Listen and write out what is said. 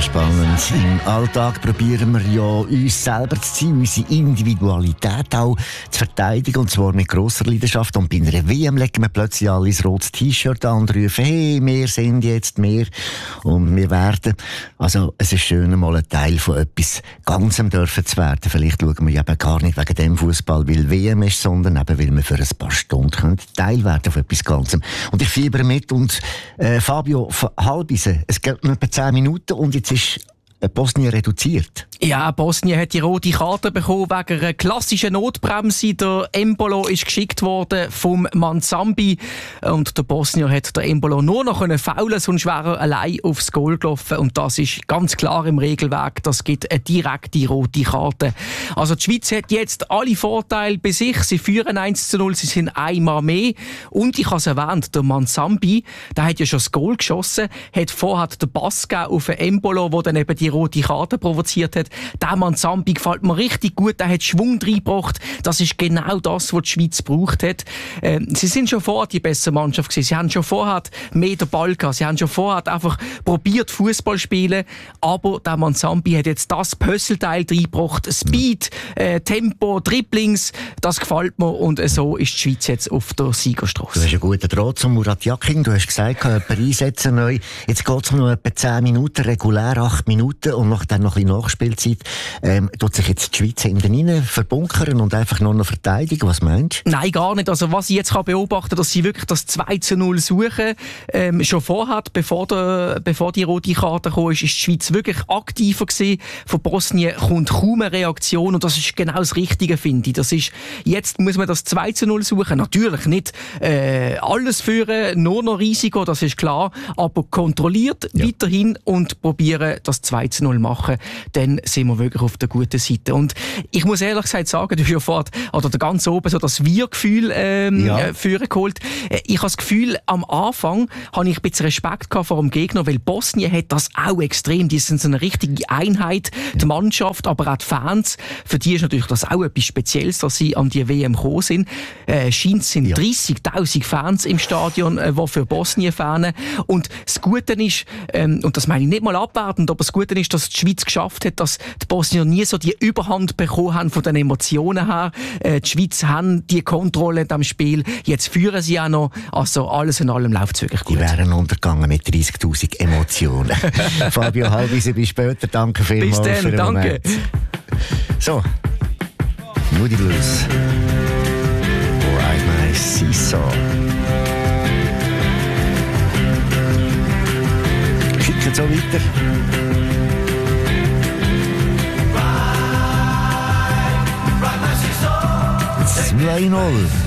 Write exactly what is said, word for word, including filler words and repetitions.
spannend. Im Alltag probieren wir ja, uns selber zu sein, unsere Individualität auch zu verteidigen, und zwar mit grosser Leidenschaft. Und bei einer W M legen wir plötzlich alle ein rotes T-Shirt an und rufen, hey, wir sind jetzt mehr und wir werden. Also es ist schön, mal ein Teil von etwas Ganzem dürfen zu werden. Vielleicht schauen wir eben gar nicht wegen dem Fußball, weil W M ist, sondern eben, weil wir für ein paar Stunden Teil werden von etwas Ganzem. Und ich fieber mit und äh, Fabio Halbisen, es geht nur etwa zehn Minuten und jetzt ist Bosnien reduziert. Ja, Bosnien hat die rote Karte bekommen wegen einer klassischen Notbremse. Der Embolo ist geschickt worden vom Manzambi und der Bosnier hat der Embolo nur noch faulen, sonst wäre er allein aufs Goal gelaufen, und das ist ganz klar im Regelwerk. Das gibt eine direkte rote Karte. Also die Schweiz hat jetzt alle Vorteile bei sich. Sie führen eins zu null, sie sind einmal mehr, und ich habe es erwähnt, der Manzambi, der hat ja schon das Goal geschossen, hat vorher den Pass gegeben auf den Embolo, der dann eben die rote Karte provoziert hat. Der Manzambi gefällt mir richtig gut, der hat Schwung reingebracht. Das ist genau das, was die Schweiz gebraucht hat. Ähm, sie sind schon vorher die bessere Mannschaft gewesen. Sie haben schon vorher mehr den Ball gehabt. Sie haben schon vorher einfach probiert, Fußball zu spielen. Aber der Manzambi hat jetzt das Puzzleteil reingebracht. Speed, äh, Tempo, Dribblings, das gefällt mir, und äh, so ist die Schweiz jetzt auf der Siegerstrasse. Du hast einen guten Draht zum Murat Yakin. Du hast gesagt, jemanden einsetzen neu. Jetzt geht es noch etwa zehn Minuten, regulär acht Minuten, und noch, dann noch ein bisschen Nachspielzeit. Ähm, tut sich jetzt die Schweiz hinten rein verbunkern und einfach nur noch verteidigen? Was meinst du? Nein, gar nicht. Also was ich jetzt kann beobachten kann, dass sie wirklich das zwei zu null suchen. Ähm, schon vorher, bevor, der, bevor die rote Karte kam, ist, ist die Schweiz wirklich aktiver gewesen. Von Bosnien kommt kaum eine Reaktion, und das ist genau das Richtige, finde ich. Das ist, jetzt muss man das zwei zu null suchen. Natürlich nicht äh, alles führen, nur noch Risiko, das ist klar, aber kontrolliert ja. weiterhin und probieren, das zwei zu null machen. Dann sind wir wirklich auf der guten Seite. Und ich muss ehrlich gesagt sagen, du hast ja vorhin, oder da ganz oben so das Wir-Gefühl ähm, ja. äh, führen geholt. Ich habe das Gefühl, am Anfang habe ich ein bisschen Respekt gehabt vor dem Gegner, weil Bosnien hat das auch extrem. Die sind so eine richtige Einheit, die Mannschaft, aber auch die Fans. Für die ist natürlich das auch etwas Spezielles, dass sie an die W M gekommen sind. Äh, scheint es sind ja. dreißigtausend Fans im Stadion, äh, die für Bosnien fanen. Und das Gute ist, ähm, und das meine ich nicht mal abwertend, aber das Gute ist, dass die Schweiz geschafft hat, dass die Bosnier nie so die Überhand bekommen haben von den Emotionen her. Äh, die Schweiz haben die Kontrolle in diesem Spiel. Jetzt führen sie auch noch. Also alles in allem läuft es wirklich gut. Die wären untergegangen mit dreißigtausend Emotionen. Fabio Halbisen, bis später. Danke vielmals bis dann, für den danke. Moment. So, Moody Blues. Ride my seesaw. Schicken so weiter. zwei null.